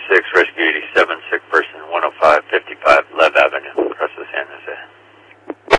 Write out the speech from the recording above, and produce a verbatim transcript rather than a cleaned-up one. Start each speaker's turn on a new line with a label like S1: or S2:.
S1: six, Rescue eighty-seven, sick person one oh five fifty-five.